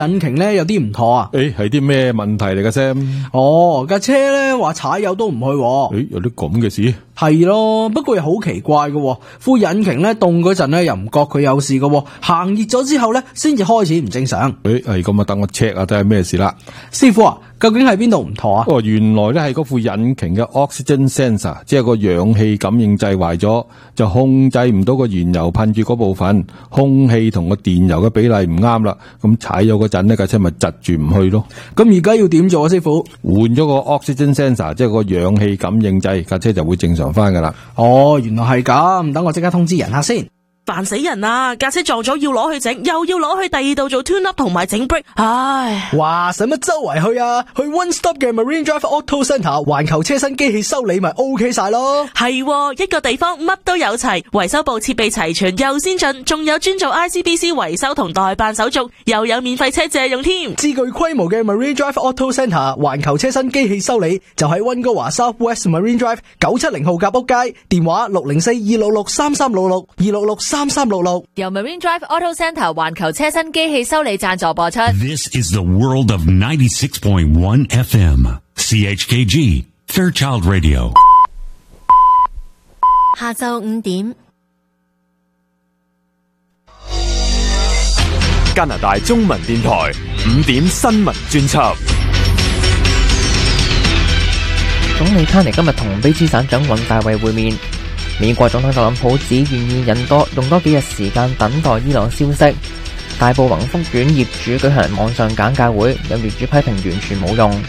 引擎咧有啲唔妥啊。 係啲咩問題嚟嘅啫？ 架車咧話踩油都唔去。 有啲咁嘅事？ 係咯，不過又好奇怪嘅，副引擎咧凍嗰陣咧又唔覺佢有事嘅，行熱咗之後咧先至開始唔正常。 係咁啊，等我 check 下睇下咩事啦。 師傅啊，究竟係邊度唔妥啊？ 原來咧係嗰副引擎嘅 oxygen sensor， 即係個氧氣感應掣壞咗，就控制唔到個燃油噴注嗰部分，空氣同個電油嘅比例唔啱啦，咁踩油嗰陣呢架車咪窒住唔去咯。 咁而家要點做啊，師傅？ 換咗個 oxygen sensor， 即係個氧氣感應掣，架車就會正常翻噶啦。 原來係咁，等我即刻通知人客先。 煩死人啊！架車撞咗要攞去整，又要攞去第二度做 tune up 同埋整 brake， 唉！ 哇，使乜周圍去啊？去 One Stop 嘅 Marine Drive Auto Centre 環球車身機器修理咪 OK 晒咯。 係，一個地方乜都有齊，維修部設備齊全又先進，仲有專做 ICBC 維修同代辦手續，又有免費車借用添。 至具規模嘅 Marine Drive Auto Centre 環球車身機器修理就喺溫哥華 South West Marine Drive 970號夾屋街，電話604-266-3366 266-3366。 由 Marine Drive Auto Centre 環球車身機器修理贊助播出。 This is the world of 96.1 FM CHKG Fairchild Radio。 下晝5點， 加拿大中文電台5點新聞專輯。 總理卡尼今日同卑詩省長尹大衛會面。美國總統特朗普只願意用多幾日時間等待伊朗消息。大埔宏福苑業主舉行網上簡介會，有業主批評完全冇用。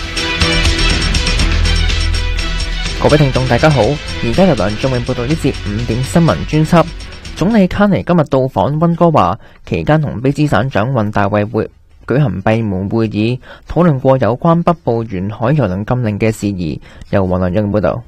各位聽眾大家好，而家由梁仲永報道呢節5點新聞專輯。總理卡尼今日到訪溫哥華，期間同卑詩省長尹大衛舉行閉門會議，討論過有關北部沿海郵輪禁令嘅事宜。由黃良英報道。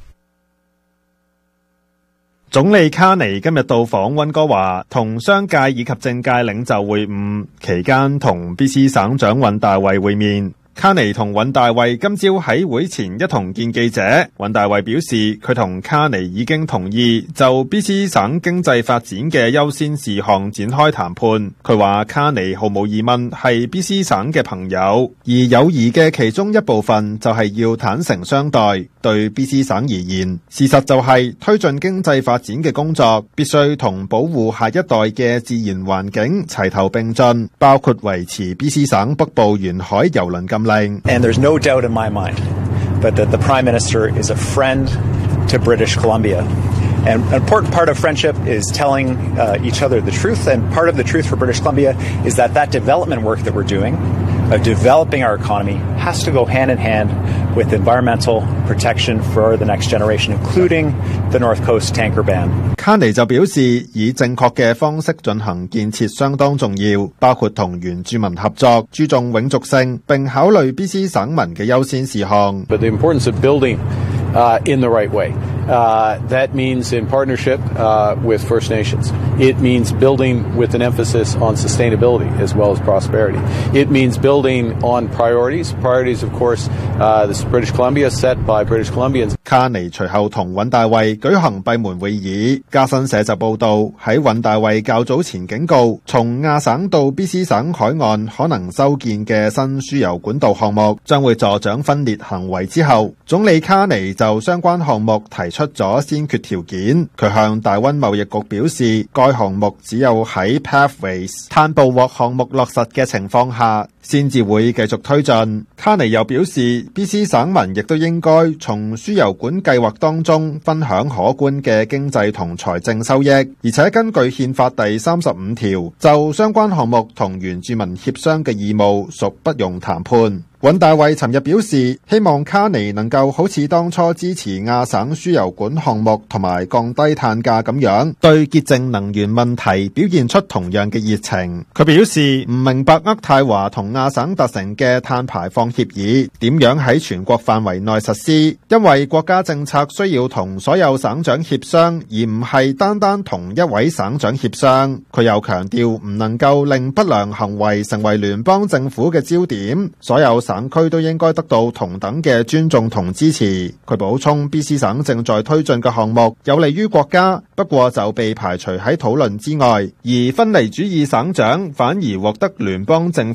總理卡尼今日到訪溫哥華，同商界以及政界領袖會晤，期間同卑詩省長尹大衛會面。卡尼同尹大衛今朝喺會前一同見記者，尹大衛表示佢同卡尼已經同意就卑詩省經濟發展嘅優先事項展開談判。佢話卡尼毫無疑問係卑詩省嘅朋友，而友誼嘅其中一部分就係要坦誠相待。對卑詩省而言，事實就係推進經濟發展嘅工作必須同保護下一代嘅自然環境齊頭並進，包括維持卑詩省北部沿海郵輪禁令。 And there's no doubt in my mind but that the Prime Minister is a friend to British Columbia. And an important part of friendship is telling each other the truth, and part of the truth for British Columbia is that development work that we're doing of developing our economy has to go hand in hand with environmental protection for the next generation, including the North Coast tanker ban. 卡尼就表示，以正確嘅方式進行建設相當重要，包括同原住民合作，注重永續性，並考慮卑詩省民嘅優先事項。 But the importance of building in the right way. That means in partnership with First Nations. It means building with an emphasis on sustainability as well as prosperity. It means building on priorities. Priorities, of course, this is British Columbia set by British Columbians. 卡尼隨後同尹大衛舉行閉門會議。加新社就報道，喺尹大衛較早前警告，從亞省到卑詩省海岸可能修建嘅新輸油管道項目將會助長分裂行為之後，總理卡尼就相關項目提出咗先決條件。佢向大溫貿易局表示，該項目只有喺 Pathways 碳捕獲項目落實嘅情況下，先至會繼續推進。卡尼又表示，卑詩省民亦都應該從輸油管計劃當中分享可觀嘅經濟同財政收益，而且根據憲法第35條，就相關項目同原住民協商嘅義務屬不容談判。尹大衛尋日表示，希望卡尼能夠好似當初支持亞省輸油管項目同埋降低碳價咁樣，對潔淨能源問題表現出同樣嘅熱情。佢表示唔明白渥太華同亞省達成嘅碳排放協議點樣喺全國範圍內實施，因為國家政策需要同所有省長協商，而唔係單單同一位省長協商。佢又強調唔能夠令不良行為成為聯邦政府嘅焦點，所有省區都應該得到同等嘅尊重同支持。佢補充，卑詩省正在推進嘅項目有利於國家，不過就被排除喺討論之外，而分離主義省長反而獲得聯邦政